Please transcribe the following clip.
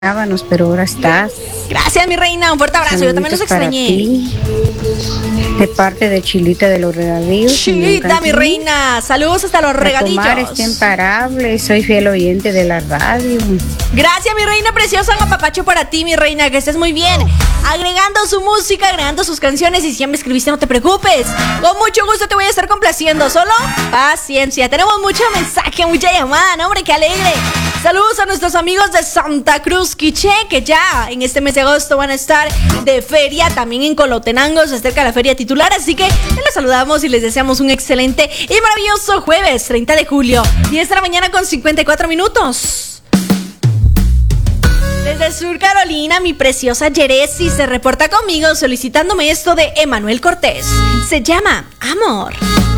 extrañábamos, pero ahora estás. Gracias, mi reina. Un fuerte abrazo. Yo también los extrañé. Ti, de parte de Chilita de los Regadillos. Chilita, mi reina. Saludos hasta los regadillos. Omar está imparable. Soy fiel oyente de la radio. Gracias, mi reina preciosa. Un apapacho para ti, mi reina. Que estés muy bien. Agregando su música, agregando sus canciones. Y si ya me escribiste, no te preocupes. Con mucho gusto te voy a estar complaciendo. Solo paciencia. Tenemos mucho mensaje, mucha llamada. No, hombre, qué alegre. Saludos a nuestros amigos de Santa Cruz Quiché, que ya en este mes de agosto van a estar de feria, también en Colotenango, se acerca la feria titular, así que les saludamos y les deseamos un excelente y maravilloso jueves 30 de julio, 10 de la mañana con 54 minutos. Desde Sur Carolina, mi preciosa Yeresi se reporta conmigo solicitándome esto de Emanuel Cortés. Se llama Amor.